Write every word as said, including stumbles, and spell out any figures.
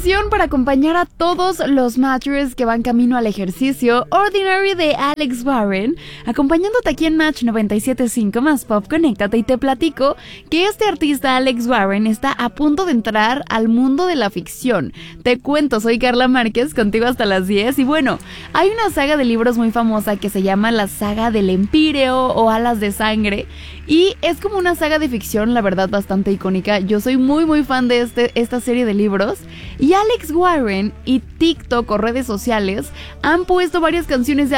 canción para acompañar a todos los matchers que van camino al ejercicio, Ordinary de Alex Warren, acompañándote aquí en Match noventa y siete punto cinco más Pop. Conéctate y te platico que este artista Alex Warren está a punto de entrar al mundo de la ficción. Te cuento, soy Carla Márquez, contigo hasta las diez, y bueno, hay una saga de libros muy famosa que se llama la saga del Empíreo o Alas de Sangre, y es como una saga de ficción, la verdad, bastante icónica. Yo soy muy muy fan de este, esta serie de libros, y Alex Warren y TikTok o redes sociales han puesto varias canciones de